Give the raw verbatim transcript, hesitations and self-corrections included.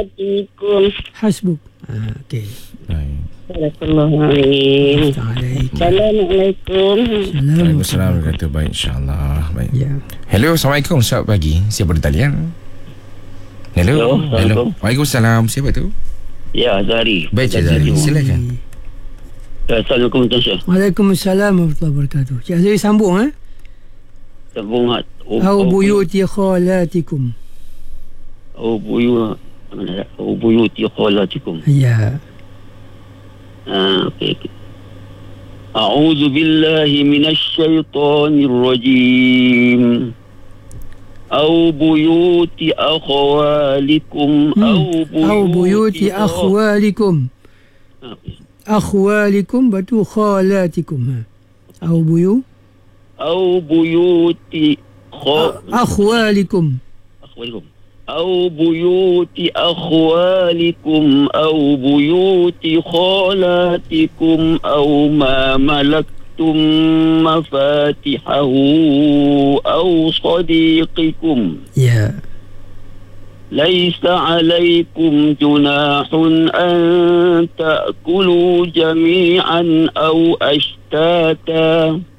akhwatikum. Hasbuk. Ah, okey. Baik. Assalamualaikum. Assalamualaikum. Waalaikumsalam warahmatullahi. Baik, insyaAllah. Baik. Ya. Hello, Assalamualaikum. Selamat pagi. Siapa di talian? Hello. Hello, Hello. Waalaikumsalam. Siapa tu? Ya, Zahari. Baik, Cik Zahari. Silakan. Ya, Assalamualaikum Tuan Syah. Waalaikumsalam warahmatullahi wabarakatuh. Cik Azri sambung eh. Sambung hat. Au buyuti khalatikum. Au buyut. Mana dah? Au buyuti khalatikum. Ya. Ah, okey. Okay. A'udzu billahi minasy syaithanir rajim. Au buyuti akhwalikum. Hmm. Au buyuti, Au buyuti akhwalikum. Ah, okay. Akhwalikum batu khalatikum. Ha. Au buyu Au buyuti kha akhwalikum. akhwalikum. أو بيوت أخوالكم أو بيوت خالاتكم أو ما ملكتم مفاتحه أو صديقكم. Ya. ليس عليكم جناح أن تأكلوا جميعا أو أشتاتا